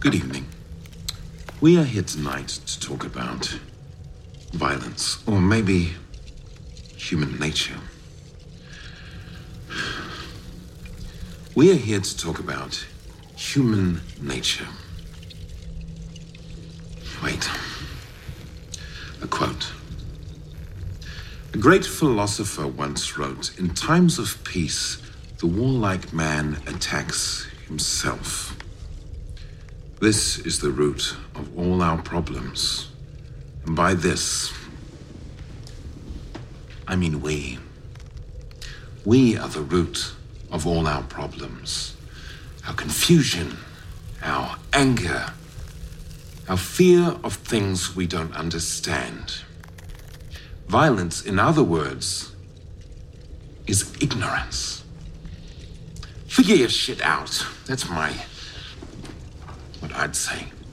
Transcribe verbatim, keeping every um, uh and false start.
Good evening. We are here tonight to talk about violence, or maybe human nature. We are here to talk about human nature. Wait. A quote. A great philosopher once wrote, "In times of peace, the warlike man attacks himself." This is the root of all our problems. And by this, I mean we. We are the root of all our problems. Our confusion, our anger, our fear of things we don't understand. Violence, in other words, is ignorance. Figure your shit out. That's my, what I'd say.